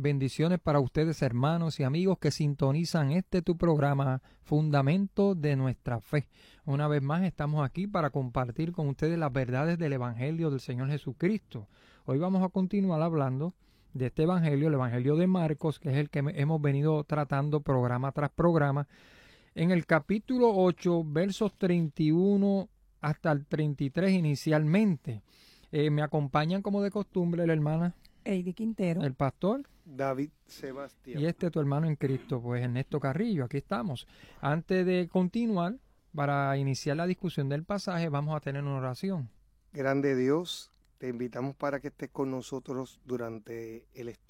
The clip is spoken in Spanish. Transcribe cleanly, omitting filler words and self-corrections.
bendiciones para ustedes, hermanos y amigos que sintonizan tu programa, Fundamento de Nuestra Fe. Una vez más estamos aquí para compartir con ustedes las verdades del Evangelio del Señor Jesucristo. Hoy vamos a continuar hablando de este Evangelio, el Evangelio de Marcos, que es el que hemos venido tratando programa tras programa. En el capítulo 8, versos 31 hasta el 33 inicialmente. Me acompañan como de costumbre la hermana Heidi Quintero, el pastor David Sebastián y tu hermano en Cristo, pues Ernesto Carrillo. Aquí estamos. Antes de continuar, para iniciar la discusión del pasaje, vamos a tener una oración. Grande Dios, te invitamos para que estés con nosotros durante el estudio